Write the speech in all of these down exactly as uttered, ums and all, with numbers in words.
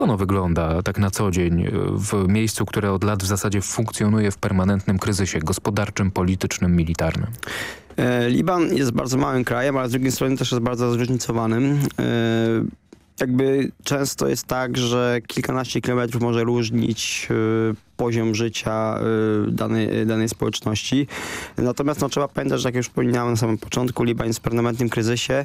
ono wygląda tak na co dzień w miejscu, które od lat w zasadzie funkcjonuje w permanentnym kryzysie gospodarczym, politycznym, militarnym? Liban jest bardzo małym krajem, ale z drugiej strony też jest bardzo zróżnicowanym. Jakby często jest tak, że kilkanaście kilometrów może różnić poziom życia danej, danej społeczności. Natomiast no, trzeba pamiętać, że jak już wspominałem na samym początku, Liban jest w permanentnym kryzysie.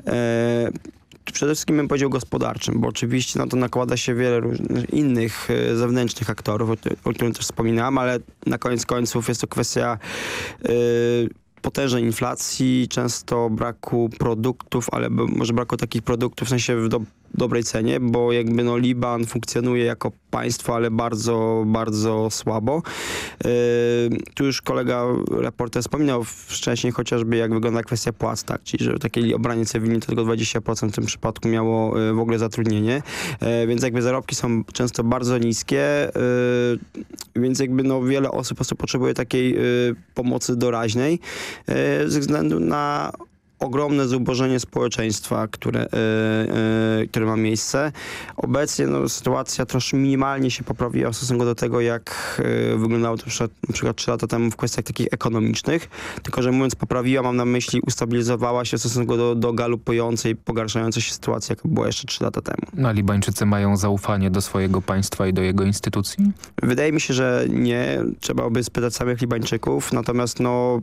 Przede wszystkim bym powiedział gospodarczym, bo oczywiście na to nakłada się wiele różnych innych zewnętrznych aktorów, o których też wspominałem, ale na koniec końców jest to kwestia yy, potężnej inflacji, często braku produktów, ale może braku takich produktów w sensie w do, dobrej cenie, bo jakby no Liban funkcjonuje jako państwo, ale bardzo, bardzo słabo. Yy, tu już kolega reporter wspominał wcześniej chociażby jak wygląda kwestia płac, tak? Czyli że takie obranie cywilne to tylko dwadzieścia procent w tym przypadku miało yy, w ogóle zatrudnienie, yy, więc jakby zarobki są często bardzo niskie, yy, więc jakby no wiele osób po prostu potrzebuje takiej yy, pomocy doraźnej yy, ze względu na ogromne zubożenie społeczeństwa, które, yy, yy, które ma miejsce. Obecnie no, sytuacja troszkę minimalnie się poprawiła w stosunku do tego, jak yy, wyglądało to na przykład trzy lata temu w kwestiach takich ekonomicznych. Tylko, że mówiąc poprawiła, mam na myśli ustabilizowała się w stosunku do, do galopującej, pogarszającej się sytuacji, jaka była jeszcze trzy lata temu. No, a Libańczycy mają zaufanie do swojego państwa i do jego instytucji? Wydaje mi się, że nie. Trzeba by spytać samych Libańczyków. Natomiast no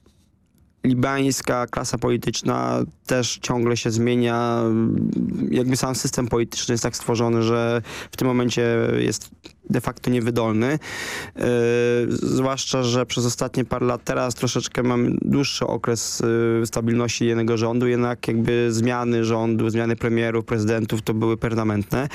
libańska klasa polityczna też ciągle się zmienia. Jakby sam system polityczny jest tak stworzony, że w tym momencie jest de facto niewydolny. Yy, zwłaszcza, że przez ostatnie parę lat teraz troszeczkę mamy dłuższy okres yy, stabilności jednego rządu, jednak jakby zmiany rządu, zmiany premierów, prezydentów to były permanentne.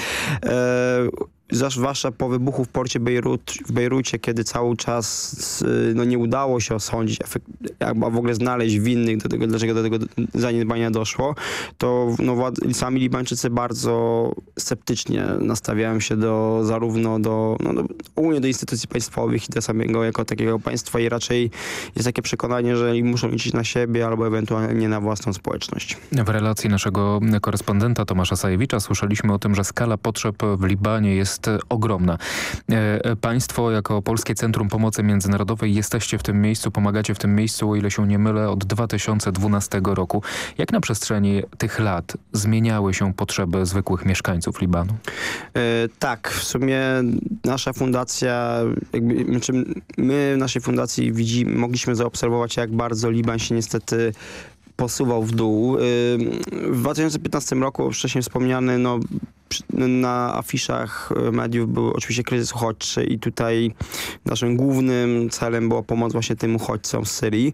Yy, zwłaszcza po wybuchu w porcie Bejrut, w Bejrucie, kiedy cały czas no, nie udało się osądzić, albo w ogóle znaleźć winnych do tego, dlaczego do tego zaniedbania doszło, to no, władz- sami Libańczycy bardzo sceptycznie nastawiają się do zarówno do, no, do ogólnie do instytucji państwowych i do samego jako takiego państwa i raczej jest takie przekonanie, że muszą liczyć na siebie albo ewentualnie na własną społeczność. W relacji naszego korespondenta Tomasza Sajewicza słyszeliśmy o tym, że skala potrzeb w Libanie jest ogromna. Państwo jako Polskie Centrum Pomocy Międzynarodowej jesteście w tym miejscu, pomagacie w tym miejscu, o ile się nie mylę, od dwa tysiące dwunastego roku. Jak na przestrzeni tych lat zmieniały się potrzeby zwykłych mieszkańców Libanu? Yy, tak, w sumie nasza fundacja, jakby, znaczy my w naszej fundacji widzimy, mogliśmy zaobserwować, jak bardzo Liban się niestety posuwał w dół. W dwa tysiące piętnastym roku, wcześniej wspomniany, no, na afiszach mediów był oczywiście kryzys uchodźczy i tutaj naszym głównym celem była pomoc właśnie tym uchodźcom z Syrii.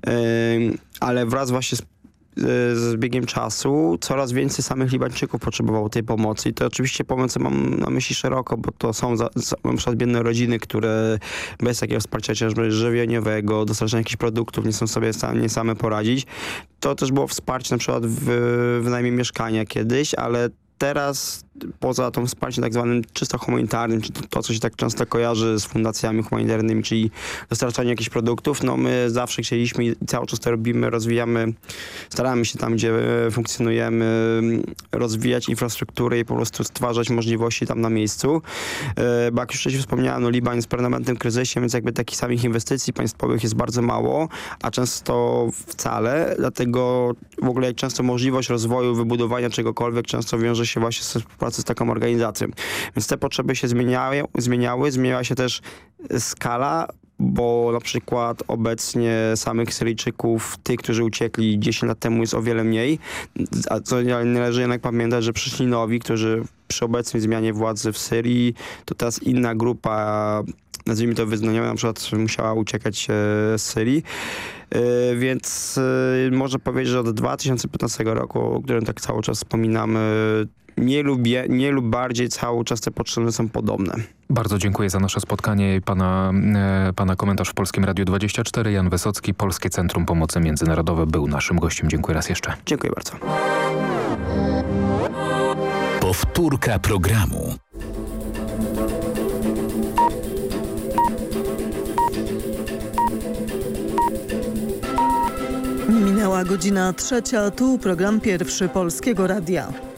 Ale wraz właśnie z z biegiem czasu coraz więcej samych Libańczyków potrzebowało tej pomocy. I to oczywiście pomoc mam na myśli szeroko, bo to są za, za, na przykład biedne rodziny, które bez takiego wsparcia chociażby żywieniowego, dostarczania jakichś produktów nie są sobie same, nie same poradzić. To też było wsparcie na przykład w, w najmie mieszkania kiedyś, ale teraz poza tą wsparciem tak zwanym czysto humanitarnym, czy to, to, co się tak często kojarzy z fundacjami humanitarnymi, czyli dostarczanie jakichś produktów, no my zawsze chcieliśmy i cały czas to robimy, rozwijamy, staramy się tam, gdzie funkcjonujemy, rozwijać infrastrukturę i po prostu stwarzać możliwości tam na miejscu. Bo jak już wcześniej wspomniałem, no Liban jest w permanentnym kryzysie, więc jakby takich samych inwestycji państwowych jest bardzo mało, a często wcale, dlatego w ogóle jak często możliwość rozwoju, wybudowania czegokolwiek często wiąże się właśnie ze współpracą z taką organizacją. Więc te potrzeby się zmieniały, zmieniały, zmieniała się też skala, bo na przykład obecnie samych Syryjczyków, tych, którzy uciekli dziesięć lat temu jest o wiele mniej, a co należy jednak pamiętać, że przyszli nowi, którzy przy obecnej zmianie władzy w Syrii, to teraz inna grupa, nazwijmy to wyznaniowa, na przykład musiała uciekać z Syrii. Yy, więc yy, można powiedzieć, że od dwa tysiące piętnastego roku, o którym tak cały czas wspominamy, nie lub, nie lub bardziej cały czas te potrzeby są podobne. Bardzo dziękuję za nasze spotkanie i pana, e, pana komentarz w Polskim Radiu dwadzieścia cztery. Jan Wysocki, Polskie Centrum Pomocy Międzynarodowej był naszym gościem. Dziękuję raz jeszcze. Dziękuję bardzo. Powtórka programu. Minęła godzina trzecia, tu program pierwszy Polskiego Radia.